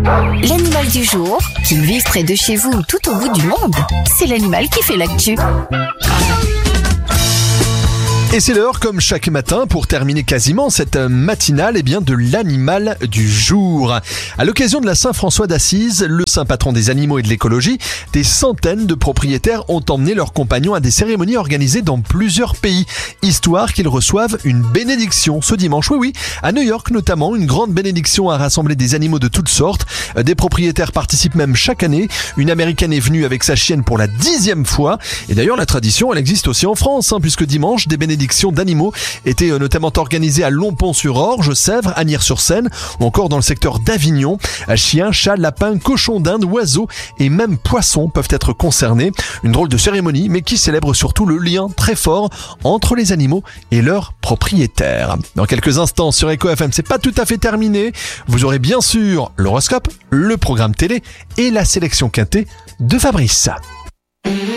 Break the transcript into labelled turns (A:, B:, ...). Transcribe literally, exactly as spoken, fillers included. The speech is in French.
A: L'animal du jour, qu'il vive près de chez vous ou tout au bout du monde, c'est l'animal qui fait l'actu.
B: Et c'est l'heure, comme chaque matin, pour terminer quasiment cette matinale, eh bien, de l'animal du jour. À l'occasion de la Saint-François d'Assise, le saint patron des animaux et de l'écologie, des centaines de propriétaires ont emmené leurs compagnons à des cérémonies organisées dans plusieurs pays, histoire qu'ils reçoivent une bénédiction ce dimanche. Oui, oui, à New York notamment, une grande bénédiction a rassemblé des animaux de toutes sortes. Des propriétaires participent même chaque année. Une Américaine est venue avec sa chienne pour la dixième fois. Et d'ailleurs, la tradition, elle existe aussi en France, hein, puisque dimanche, des bénédictions d'animaux étaient notamment organisées à Longpont-sur-Orge, Sèvres, Asnières-sur-Seine ou encore dans le secteur d'Avignon. Chiens, chats, lapins, cochons d'Inde, oiseaux et même poissons peuvent être concernés. Une drôle de cérémonie, mais qui célèbre surtout le lien très fort entre les animaux et leurs propriétaires. Dans quelques instants sur Echo F M, c'est pas tout à fait terminé. Vous aurez bien sûr l'horoscope, le programme télé et la sélection quintée de Fabrice.